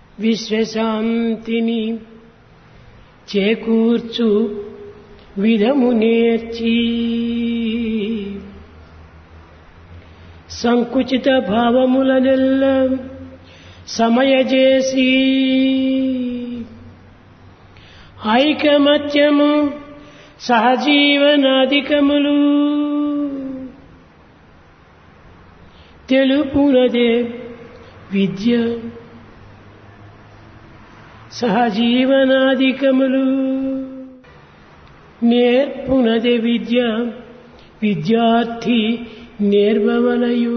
విశ్వశాంతిని చేకూర్చు విధము నేర్చి సంకుచిత భావములనెల్ల సమయజేసి ఐకమత్యము సహజీవనాధికములు తెలుపునదే విద్య సహజీవనాధికములు నేర్పునదే విద్య విద్యార్థి నేర్వవలయు.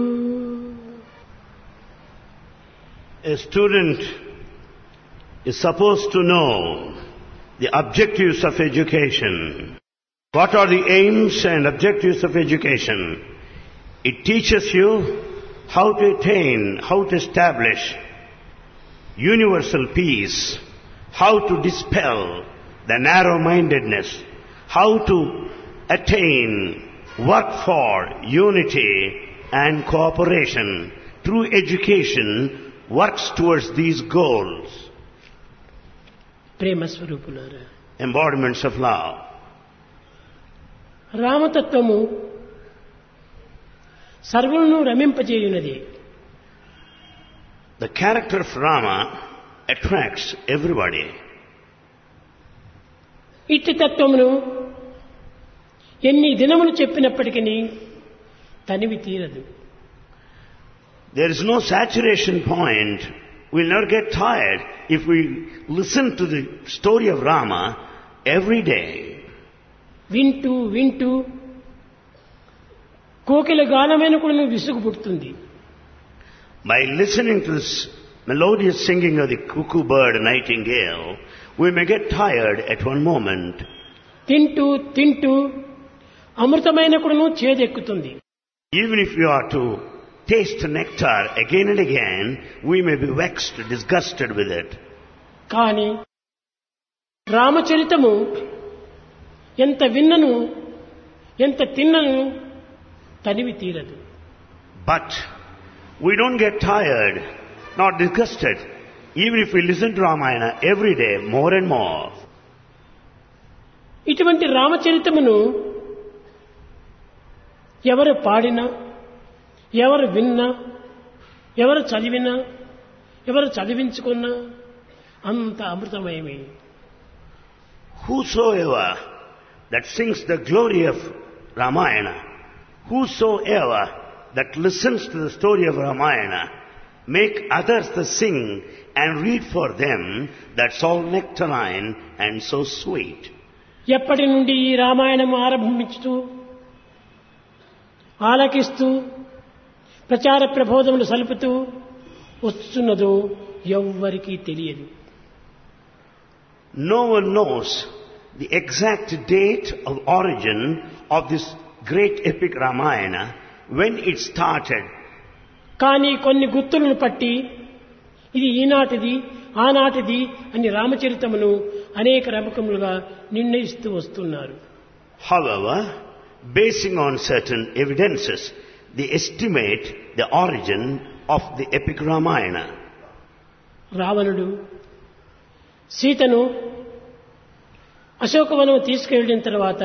A student is supposed to know the objectives of education. What are the aims and objectives of education? It teaches you how to attain, how to establish universal peace, how to dispel the narrow-mindedness, how to attain, work for unity and cooperation. True education works towards these goals. ప్రేమ స్వరూపులారా, Embodiments of love. రామతత్వము సర్వులను రమింపజేయునది. The character of Rama attracts everybody. ఇట్టి తత్వమును ఎన్ని దినములు చెప్పినప్పటికీ తనివి తీరదు. There is no saturation point. We'll never get tired if we listen to the story of Rama every day. వింటూ వింటూ కోకిల గానమైన కూడా విసుగు పుడుతుంది. By listening to this melodious singing of the cuckoo bird, nightingale, we may get tired at one moment. తింటూ తింటూ అమృతమైన కూడా చేదెక్కుతుంది. Even if you are to taste nectar again and again, we may be vexed, disgusted with it. కానీ రామచరితము ఎంత విన్నను ఎంత తిన్నను తనివి తీరదు. But we don't get tired, not disgusted, even if we listen to Ramayana every day, more and more. ఇటువంటి రామచరితమును ఎవరు పాడినా, ఎవరు విన్నా, ఎవరు చదివినా, ఎవరు చదివించుకున్నా అంత అమృతమయమే. Whosoever that sings the glory of Ramayana, whosoever that listens to the story of Ramayana, make others to sing and read for them, that's all nectarine and so sweet. ఎప్పటి నుండి ఈ రామాయణం ఆరంభించుతూ ఆలకిస్తూ ప్రచార ప్రబోధములు సలుపుతూ వస్తున్నదో ఎవ్వరికీ తెలియదు. No one knows the exact date of origin of this great epic Ramayana, when it started. కానీ కొన్ని గుర్తులను పట్టి ఇది ఈనాటిది ఆనాటిది అని రామచరితమును అనేక రకములుగా నిర్ణయిస్తూ వస్తున్నారు. However, basing on certain evidences, they estimate the origin of the epic Ramayana. రావణుడు సీతను అశోకవనం తీసుకెళ్లిన తర్వాత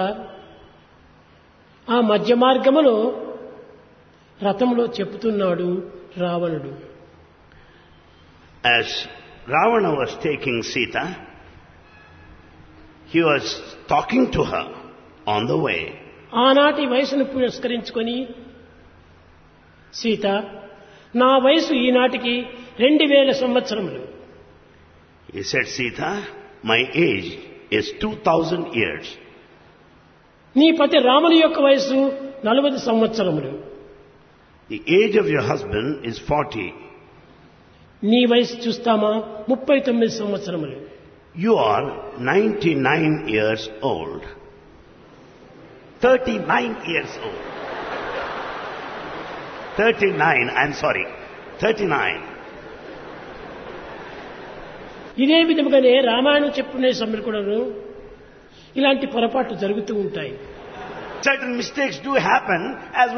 ఆ మధ్య మార్గములో రథంలో చెప్తున్నాడు రావణుడు. As Ravana was taking Sita, he was talking to her on the way. ఆనాటి వయసును పురస్కరించుకొని సీత, నా వయసు ఈనాటికి 2000 సంవత్సరములు. He said, Sita, my age is 2000 years. నీ పతి రాముని యొక్క వయసు 40 సంవత్సరములు. The age of your husband is 40. నీ వయసు చూస్తామా 39 సంవత్సరములు. You are 99 years old. 39 years old. 39, I'm sorry. 39. ఇదే విధముగానే రామాయణం చెప్పుకునే సమయంలో కూడాను ఇలాంటి పొరపాట్లు జరుగుతూ ఉంటాయి. Certain mistakes do happen as